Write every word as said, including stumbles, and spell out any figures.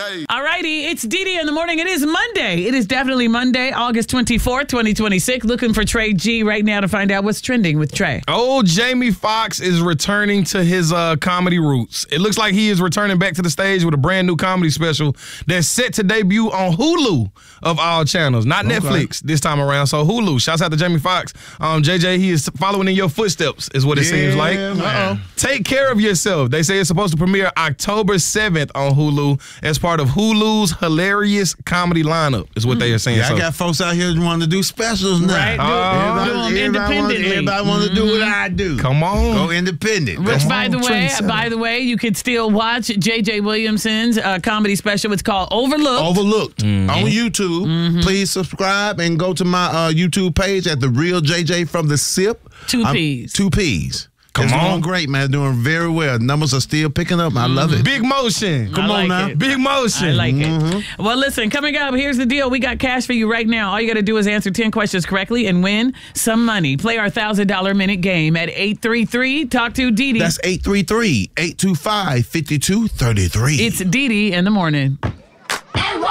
hey. All righty, it's Didi in the morning. It is Monday. It is definitely Monday, August twenty-fourth, twenty twenty-six. Looking for Trey G right now to find out what's trending with Trey. Oh, Jamie Foxx is returning to his uh, comedy roots. It looks like he is returning back to the stage with a brand new comedy special that's set to debut on Hulu of all channels, not okay. Netflix this time around. So Hulu. Shouts out to Jamie Foxx. Um, J J, he is following in your footsteps, is what it yeah, seems like. Uh-oh. Take Care of Yourself. They say it's supposed to premiere October seventh on Hulu as part of Hulu's hilarious comedy lineup, is what mm. they are saying. Yeah, so. I got folks out here who want to do specials now. Right, do, uh, do them everybody independently. Want, everybody want to mm-hmm. do what I do. Come on. Go independent. Which, Come by on, the way, by the way, you could still watch J J Williamson's uh, comedy special. It's called Overlooked. Overlooked. Mm-hmm. On YouTube. Mm-hmm. Please subscribe and go to my uh, YouTube page at The Real J J from the Sip. Two I'm, P's. Two P's. Come it's on. doing great, man. Doing very well. Numbers are still picking up. I love it. Big motion. Come like on now. It. Big motion. I like mm-hmm. it. Well, listen, coming up, here's the deal. We got cash for you right now. All you got to do is answer ten questions correctly and win some money. Play our one thousand dollars minute game at eight three three, talk to Didi. That's eight three three, eight two five, five two three three. It's Didi in the morning.